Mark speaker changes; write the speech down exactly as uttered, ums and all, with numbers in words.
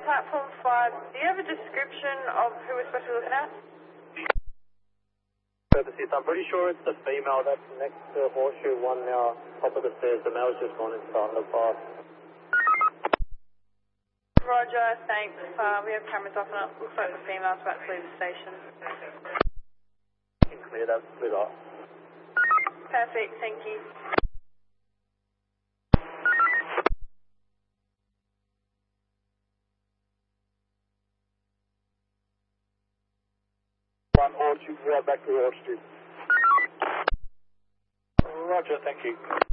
Speaker 1: platform five. Do you have a description of who we're supposed to be looking at?
Speaker 2: Purposes, I'm pretty sure it's the female that's next to Horseshoe One now, top of the stairs. The male's just gone into the underpass.
Speaker 1: Roger, thanks. Uh, we have cameras off and it looks like the female's about to leave the station.
Speaker 2: You can clear that split off.
Speaker 1: Perfect, thank you.
Speaker 2: One Horseshoe, right back to Horseshoe. Roger, thank you.